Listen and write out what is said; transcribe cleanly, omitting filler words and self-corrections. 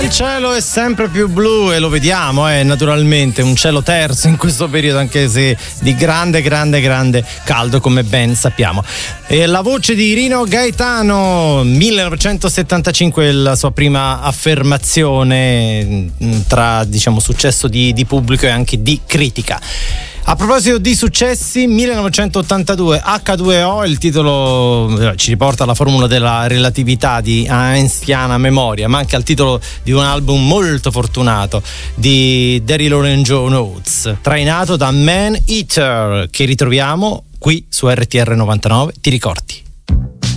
il cielo è sempre più blu e lo vediamo, naturalmente, un cielo terzo in questo periodo, anche se di grande caldo, come ben sappiamo. E la voce di Rino Gaetano, 1975, la sua prima affermazione tra, diciamo, successo di pubblico e anche di critica. A proposito di successi, 1982 H2O, il titolo ci riporta alla formula della relatività di einsteiniana memoria, ma anche al titolo di un album molto fortunato di Daryl Orange Oates, trainato da Man Eater, che ritroviamo qui su RTR 99. Ti ricordi?